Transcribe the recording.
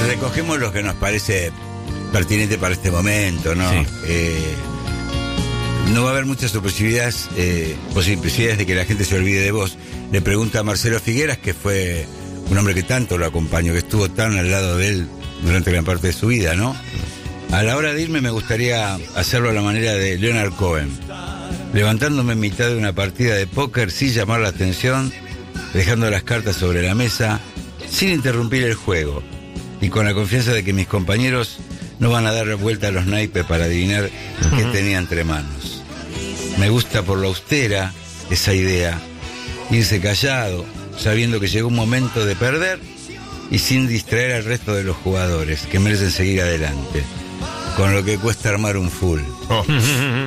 recogemos lo que nos parece pertinente para este momento, ¿no? Sí. No va a haber muchas posibilidades de que la gente se olvide de vos. Le pregunta a Marcelo Figueras, que fue un hombre que tanto lo acompañó, que estuvo tan al lado de él durante gran parte de su vida, ¿no? A la hora de irme me gustaría hacerlo a la manera de Leonard Cohen, levantándome en mitad de una partida de póker sin llamar la atención, dejando las cartas sobre la mesa, sin interrumpir el juego, y con la confianza de que mis compañeros no van a dar vuelta a los naipes para adivinar qué tenía entre manos. Me gusta por lo austera esa idea, irse callado, sabiendo que llegó un momento de perder y sin distraer al resto de los jugadores que merecen seguir adelante, con lo que cuesta armar un full.